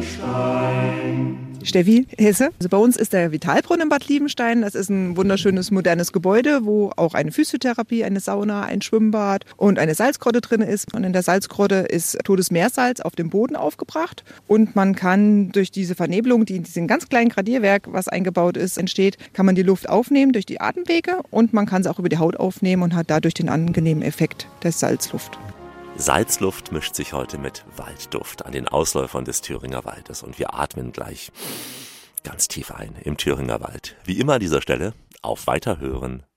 Steffi Hesse. Also bei uns ist der Vitalbrunnen in Bad Liebenstein. Das ist ein wunderschönes, modernes Gebäude, wo auch eine Physiotherapie, eine Sauna, ein Schwimmbad und eine Salzgrotte drin ist. Und in der Salzgrotte ist totes Meersalz auf dem Boden aufgebracht. Und man kann durch diese Vernebelung, die in diesem ganz kleinen Gradierwerk, was eingebaut ist, entsteht, kann man die Luft aufnehmen durch die Atemwege und man kann sie auch über die Haut aufnehmen und hat dadurch den angenehmen Effekt der Salzluft. Salzluft mischt sich heute mit Waldduft an den Ausläufern des Thüringer Waldes und wir atmen gleich ganz tief ein im Thüringer Wald. Wie immer an dieser Stelle auf Weiterhören